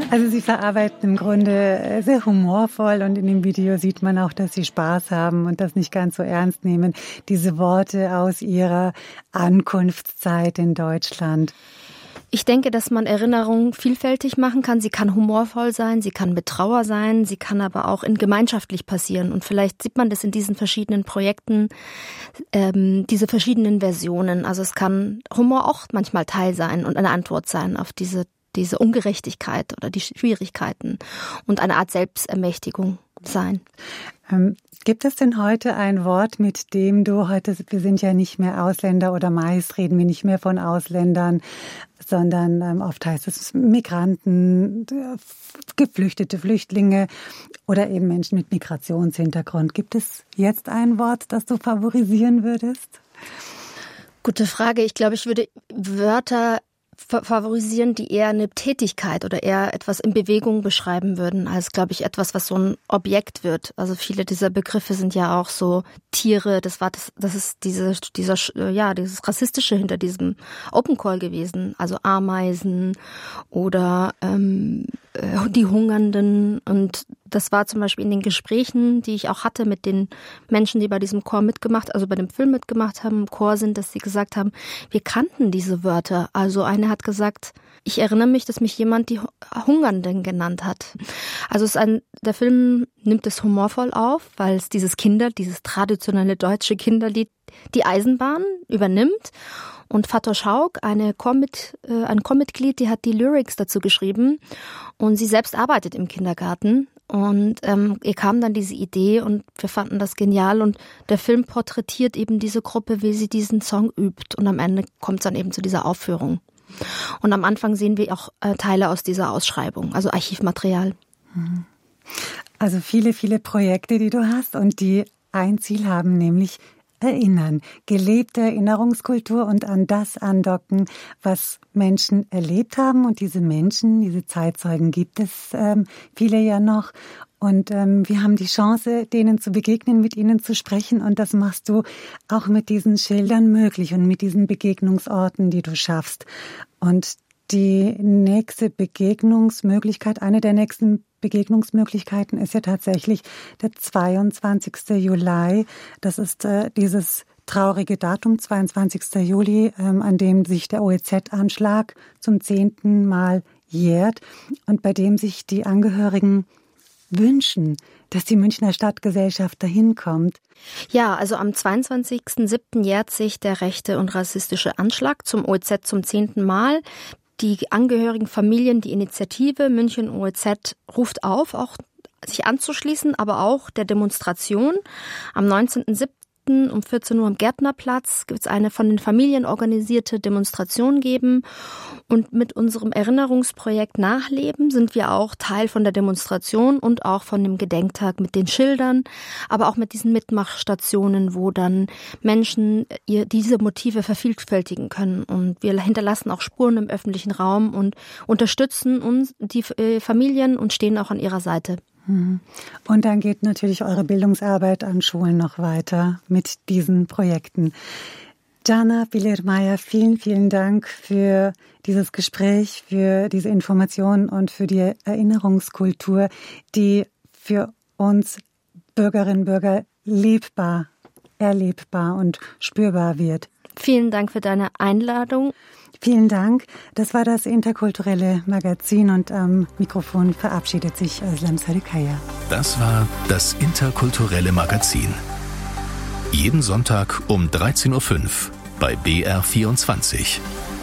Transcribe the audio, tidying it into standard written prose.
Also Sie verarbeiten im Grunde sehr humorvoll und in dem Video sieht man auch, dass Sie Spaß haben und das nicht ganz so ernst nehmen. Diese Worte aus Ihrer Ankunftszeit in Deutschland. Ich denke, dass man Erinnerung vielfältig machen kann. Sie kann humorvoll sein, sie kann mit Trauer sein, sie kann aber auch gemeinschaftlich passieren. Und vielleicht sieht man das in diesen verschiedenen Projekten, diese verschiedenen Versionen. Also es kann Humor auch manchmal Teil sein und eine Antwort sein auf diese Ungerechtigkeit oder die Schwierigkeiten und eine Art Selbstermächtigung sein. Gibt es denn heute ein Wort, mit dem du heute, wir sind ja nicht mehr Ausländer oder meist reden wir nicht mehr von Ausländern, sondern oft heißt es Migranten, Geflüchtete, Flüchtlinge oder eben Menschen mit Migrationshintergrund. Gibt es jetzt ein Wort, das du favorisieren würdest? Gute Frage. Ich glaube, ich würde Wörter favorisieren, die eher eine Tätigkeit oder eher etwas in Bewegung beschreiben würden, als, glaube ich, etwas, was so ein Objekt wird. Also viele dieser Begriffe sind ja auch so Tiere, das ist dieses Rassistische hinter diesem Open Call gewesen, also Ameisen oder die Hungernden, und das war zum Beispiel in den Gesprächen, die ich auch hatte mit den Menschen, die bei diesem Chor bei dem Film mitgemacht haben, im Chor sind, dass sie gesagt haben, wir kannten diese Wörter. Also eine hat gesagt, ich erinnere mich, dass mich jemand die Hungernden genannt hat. Also der Film nimmt es humorvoll auf, weil es dieses traditionelle deutsche Kinderlied, die Eisenbahn, übernimmt. Und Fatou Schauk, ein Chormitglied, die hat die Lyrics dazu geschrieben und sie selbst arbeitet im Kindergarten. Und ihr kam dann diese Idee und wir fanden das genial und der Film porträtiert eben diese Gruppe, wie sie diesen Song übt, und am Ende kommt es dann eben zu dieser Aufführung. Und am Anfang sehen wir auch Teile aus dieser Ausschreibung, also Archivmaterial. Also viele, viele Projekte, die du hast und die ein Ziel haben, nämlich erinnern, gelebte Erinnerungskultur und an das andocken, was Menschen erlebt haben. Und diese Menschen, diese Zeitzeugen gibt es viele ja noch. Und wir haben die Chance, denen zu begegnen, mit ihnen zu sprechen. Und das machst du auch mit diesen Schildern möglich und mit diesen Begegnungsorten, die du schaffst. Und die nächste Begegnungsmöglichkeit, eine der nächsten Begegnungsmöglichkeiten ist ja tatsächlich der 22. Juli. Das ist dieses traurige Datum, 22. Juli, an dem sich der OEZ-Anschlag zum 10. Mal jährt und bei dem sich die Angehörigen wünschen, dass die Münchner Stadtgesellschaft dahin kommt. Ja, also am 22.07. jährt sich der rechte und rassistische Anschlag zum OEZ zum 10. Mal. Die angehörigen Familien, die Initiative München OEZ ruft auf, auch sich anzuschließen, aber auch der Demonstration. Am 19.07. um 14 Uhr am Gärtnerplatz wird es eine von den Familien organisierte Demonstration geben. Und mit unserem Erinnerungsprojekt Nachleben sind wir auch Teil von der Demonstration und auch von dem Gedenktag mit den Schildern, aber auch mit diesen Mitmachstationen, wo dann Menschen diese Motive vervielfältigen können. Und wir hinterlassen auch Spuren im öffentlichen Raum und unterstützen uns, die Familien, und stehen auch an ihrer Seite. Und dann geht natürlich eure Bildungsarbeit an Schulen noch weiter mit diesen Projekten. Jana Bieler-Meyer, vielen, vielen Dank für dieses Gespräch, für diese Informationen und für die Erinnerungskultur, die für uns Bürgerinnen und Bürger lebbar, erlebbar und spürbar wird. Vielen Dank für deine Einladung. Vielen Dank. Das war das interkulturelle Magazin und am Mikrofon verabschiedet sich Özlem Sarıkaya. Das war das interkulturelle Magazin. Jeden Sonntag um 13.05 Uhr bei BR24.